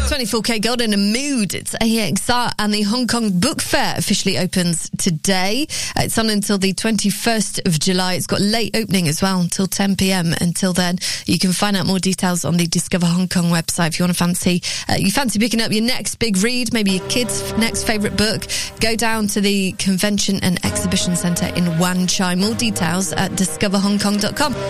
24K Gold in a mood. It's AXR, and the Hong Kong Book Fair officially opens today. It's on until the 21st of July. It's got late opening as well until 10 p.m. Until then, you can find out more details on the Discover Hong Kong website. If you want to fancy picking up your next big read, maybe your kid's next favourite book, go down to the Convention and Exhibition Centre in Wan Chai. More details at discoverhongkong.com.